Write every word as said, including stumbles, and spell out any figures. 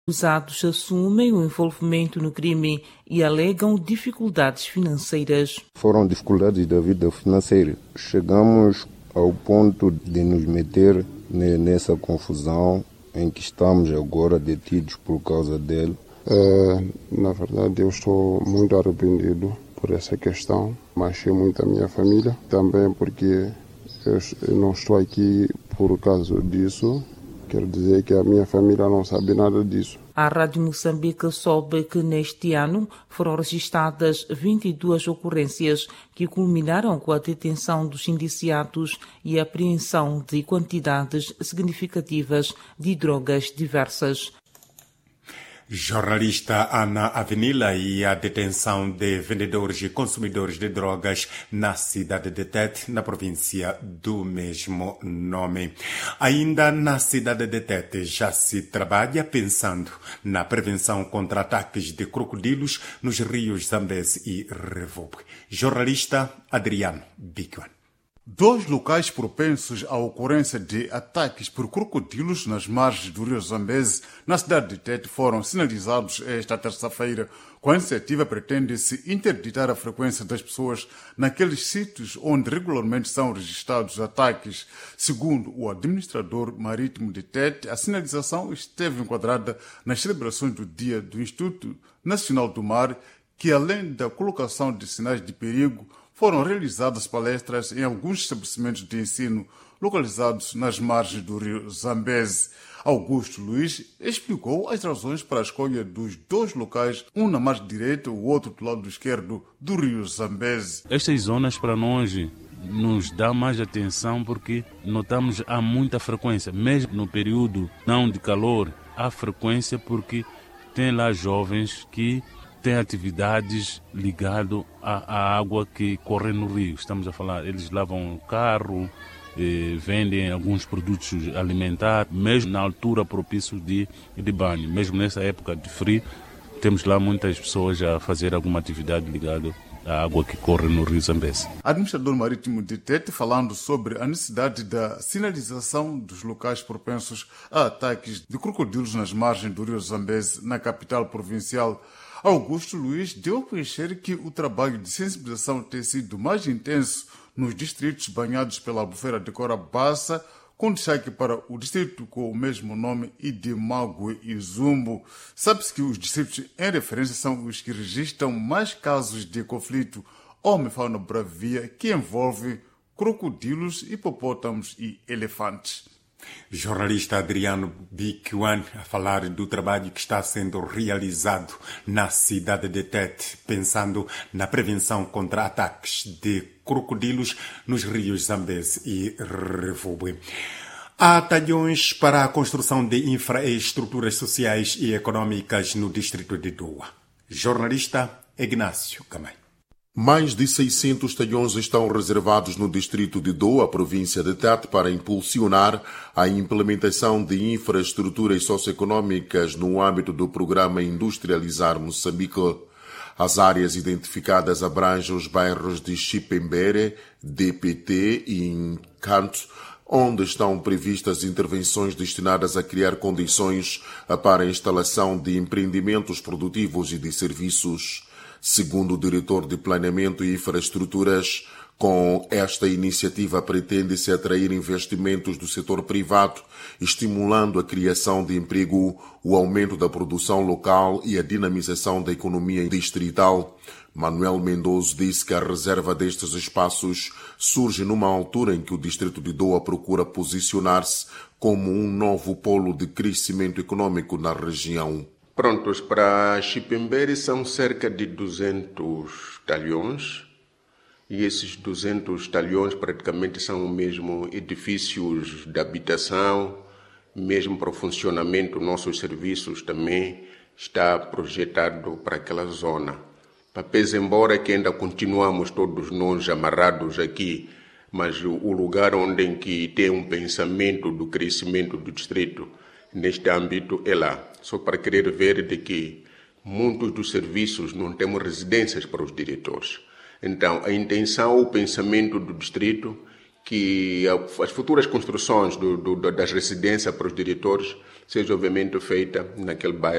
Acusados assumem o envolvimento no crime e alegam dificuldades financeiras. Foram dificuldades da vida financeira. Chegamos ao ponto de nos meter nessa confusão em que estamos agora detidos por causa dele. É, na verdade, eu estou muito arrependido por essa questão, mas é muito a minha família também, porque eu não estou aqui por causa disso. Quero dizer que a minha família não sabe nada disso. A Rádio Moçambique soube que neste ano foram registradas vinte e duas ocorrências que culminaram com a detenção dos indiciados e a apreensão de quantidades significativas de drogas diversas. Jornalista Ana Avenila e a detenção de vendedores e consumidores de drogas na cidade de Tete, na província do mesmo nome. Ainda na cidade de Tete já se trabalha pensando na prevenção contra ataques de crocodilos nos rios Zambeze e Revobre. Jornalista Adriano Bicuan. Dois locais propensos à ocorrência de ataques por crocodilos nas margens do rio Zambeze, na cidade de Tete, foram sinalizados esta terça-feira. Com a iniciativa, pretende-se interditar a frequência das pessoas naqueles sítios onde regularmente são registrados ataques. Segundo o administrador marítimo de Tete, a sinalização esteve enquadrada nas celebrações do Dia do Instituto Nacional do Mar, que além da colocação de sinais de perigo, foram realizadas palestras em alguns estabelecimentos de ensino localizados nas margens do rio Zambeze. Augusto Luiz explicou as razões para a escolha dos dois locais, um na margem direita, o outro do lado esquerdo do rio Zambeze. Estas zonas para nós nos dá mais atenção porque notamos há muita frequência, mesmo no período não de calor, há frequência porque tem lá jovens que tem atividades ligadas à, à água que corre no rio. Estamos a falar, eles lavam o carro, eh, vendem alguns produtos alimentares, mesmo na altura propícia de, de banho. Mesmo nessa época de frio, temos lá muitas pessoas a fazer alguma atividade ligada à água que corre no rio Zambeze. Administrador marítimo de Tete, falando sobre a necessidade da sinalização dos locais propensos a ataques de crocodilos nas margens do rio Zambeze, na capital provincial. Augusto Luiz deu a conhecer que o trabalho de sensibilização tem sido mais intenso nos distritos banhados pela Albufeira de Corabaça, com destaque para o distrito com o mesmo nome e de Mague e Zumbo. Sabe-se que os distritos em referência são os que registram mais casos de conflito homem-fauna bravia que envolve crocodilos, hipopótamos e elefantes. Jornalista Adriano Bicuan a falar do trabalho que está sendo realizado na cidade de Tete, pensando na prevenção contra ataques de crocodilos nos rios Zambeze e Revobre. Há talhões para a construção de infraestruturas sociais e econômicas no distrito de Doa. Jornalista Ignácio Camay. Mais de seiscentos talhões estão reservados no distrito de Doa, província de Tete, para impulsionar a implementação de infraestruturas socioeconômicas no âmbito do programa Industrializar Moçambique. As áreas identificadas abrangem os bairros de Chipembere, D P T e Encanto, onde estão previstas intervenções destinadas a criar condições para a instalação de empreendimentos produtivos e de serviços. Segundo o diretor de Planeamento e Infraestruturas, com esta iniciativa pretende-se atrair investimentos do setor privado, estimulando a criação de emprego, o aumento da produção local e a dinamização da economia distrital. Manuel Mendoza disse que a reserva destes espaços surge numa altura em que o distrito de Doa procura posicionar-se como um novo polo de crescimento econômico na região. Prontos, para Chipembere são cerca de duzentos talhões e esses duzentos talhões praticamente são mesmo edifícios de habitação, mesmo para o funcionamento dos nossos serviços também está projetado para aquela zona. Papéis, embora que ainda continuamos todos nós amarrados aqui, mas o lugar onde em que tem um pensamento do crescimento do distrito neste âmbito é lá. Só para querer ver de que muitos dos serviços não temos residências para os diretores. Então, a intenção, o pensamento do distrito, que as futuras construções do, do, das residências para os diretores seja obviamente feita naquele bairro